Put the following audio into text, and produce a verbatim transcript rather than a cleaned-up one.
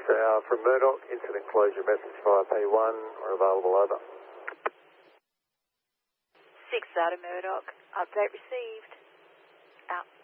uh, from Murdoch, incident closure message via P one, are available, over. six out of Murdoch, update received. Out.